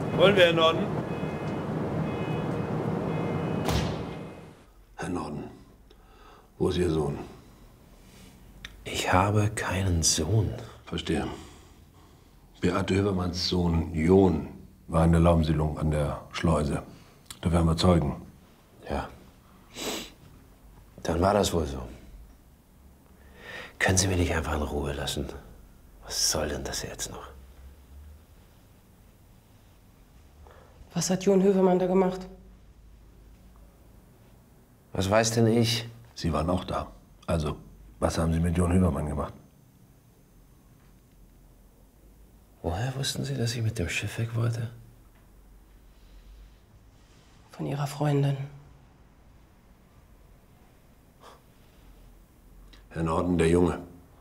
Wollen wir, Herr Norden? Herr Norden, wo ist Ihr Sohn? Ich habe keinen Sohn. Verstehe. Beate Hövermanns Sohn John war in der Laubensiedlung an der Schleuse. Da werden wir Zeugen. Ja. Dann war das wohl so. Können Sie mich nicht einfach in Ruhe lassen? Was soll denn das jetzt noch? Was hat John Hövermann da gemacht? Was weiß denn ich? Sie waren auch da. Also, was haben Sie mit John Hövermann gemacht? Woher wussten Sie, dass ich mit dem Schiff weg wollte? Von Ihrer Freundin. Herr Norden, der Junge.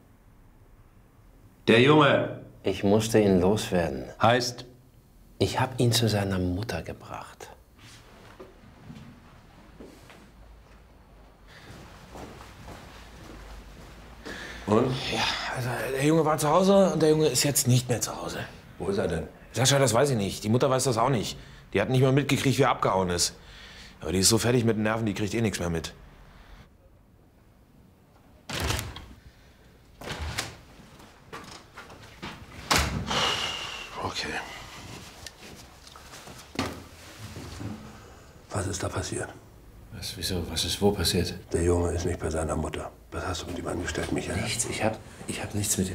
Der Junge! Ich musste ihn loswerden. Heißt? Ich habe ihn zu seiner Mutter gebracht. Und? Ja, also der Junge war zu Hause und der Junge ist jetzt nicht mehr zu Hause. Wo ist er denn? Sascha, das weiß ich nicht. Die Mutter weiß das auch nicht. Die hat nicht mal mitgekriegt, wie er abgehauen ist. Aber die ist so fertig mit den Nerven, die kriegt eh nichts mehr mit. Okay. Was ist da passiert? Was, wieso? Was ist wo passiert? Der Junge ist nicht bei seiner Mutter. Was hast du mit ihm angestellt, Michael? Nichts. Ich hab nichts mit ihm.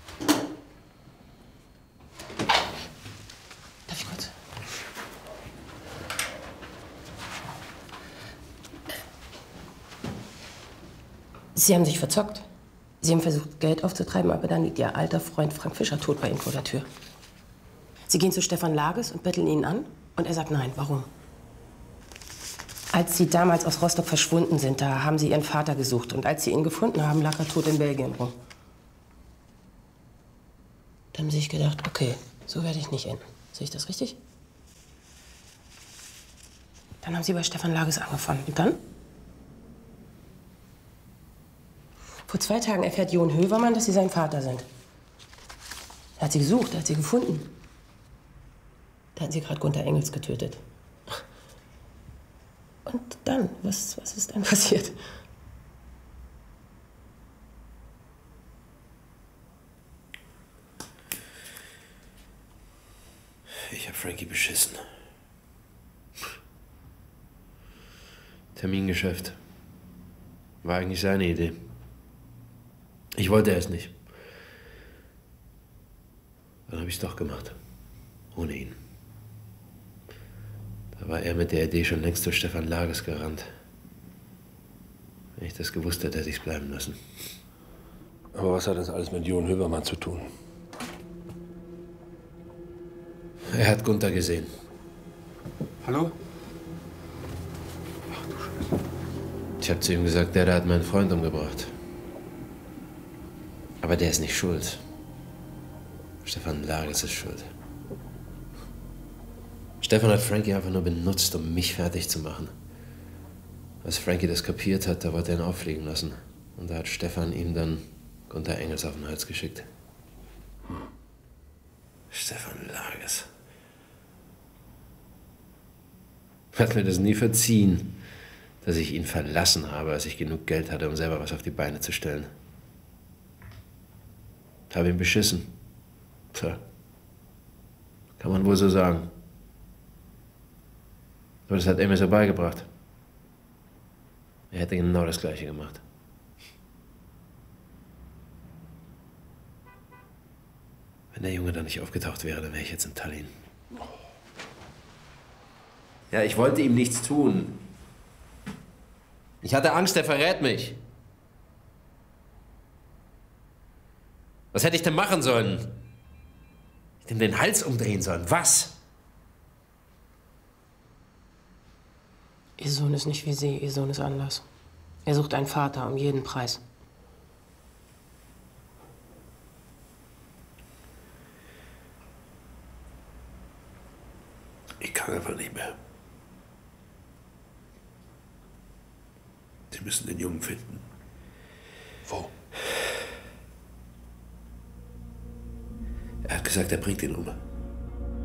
Darf ich kurz? Sie haben sich verzockt. Sie haben versucht, Geld aufzutreiben, aber dann liegt Ihr alter Freund Frank Fischer tot bei Ihnen vor der Tür. Sie gehen zu Stefan Lages und betteln ihn an und er sagt nein. Warum? Als Sie damals aus Rostock verschwunden sind, da haben Sie Ihren Vater gesucht. Und als Sie ihn gefunden haben, lag er tot in Belgien rum. Dann haben Sie sich gedacht, okay, so werde ich nicht enden. Sehe ich das richtig? Dann haben Sie bei Stefan Lages angefangen. Und dann? Vor 2 Tagen erfährt John Hövermann, dass Sie sein Vater sind. Er hat Sie gesucht, er hat Sie gefunden. Da hatten Sie gerade Gunther Engels getötet. Und dann? Was ist dann passiert? Ich habe Frankie beschissen. Termingeschäft. War eigentlich seine Idee. Ich wollte es nicht. Dann habe ich es doch gemacht. Ohne ihn. Da war er mit der Idee schon längst zu Stefan Lages gerannt. Wenn ich das gewusst hätte, hätte ich es bleiben lassen. Aber was hat das alles mit John Hövermann zu tun? Er hat Gunther gesehen. Hallo? Ich habe zu ihm gesagt, der hat meinen Freund umgebracht. Aber der ist nicht schuld. Stefan Lages ist schuld. Stefan hat Frankie einfach nur benutzt, um mich fertig zu machen. Als Frankie das kapiert hat, da wollte er ihn auffliegen lassen. Und da hat Stefan ihm dann Gunther Engels auf den Hals geschickt. Stefan Lages. Hat mir das nie verziehen, dass ich ihn verlassen habe, als ich genug Geld hatte, um selber was auf die Beine zu stellen. Habe ihn beschissen. Tja. Kann man wohl so sagen. Aber das hat er mir so beigebracht. Er hätte genau das Gleiche gemacht. Wenn der Junge da nicht aufgetaucht wäre, dann wäre ich jetzt in Tallinn. Ja, ich wollte ihm nichts tun. Ich hatte Angst, er verrät mich. Was hätte ich denn machen sollen? Ich ihm den Hals umdrehen sollen. Was? Ihr Sohn ist nicht wie Sie, Ihr Sohn ist anders. Er sucht einen Vater um jeden Preis. Ich kann einfach nicht mehr. Sie müssen den Jungen finden. Wo? Er hat gesagt, er bringt ihn um.